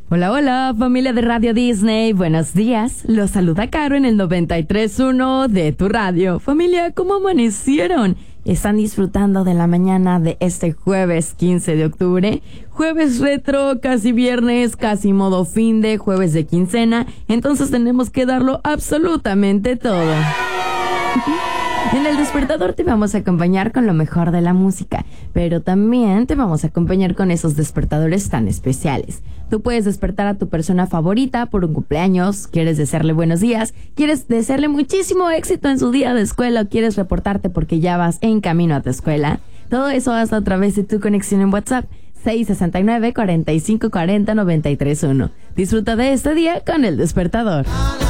Hola, hola, familia de Radio Disney, buenos días. Los saluda Caro en el 93.1 de tu radio. Familia, ¿cómo amanecieron? ¿Están disfrutando de la mañana de este jueves 15 de octubre? Jueves retro, casi viernes, casi modo fin de jueves de quincena. Entonces tenemos que darlo absolutamente todo. En el despertador te vamos a acompañar con lo mejor de la música, pero también te vamos a acompañar con esos despertadores tan especiales. Tú puedes despertar a tu persona favorita por un cumpleaños, quieres desearle buenos días, quieres desearle muchísimo éxito en su día de escuela o quieres reportarte porque ya vas en camino a tu escuela. Todo eso hazlo a través de tu conexión en WhatsApp 669-4540-931. Disfruta de este día con el despertador.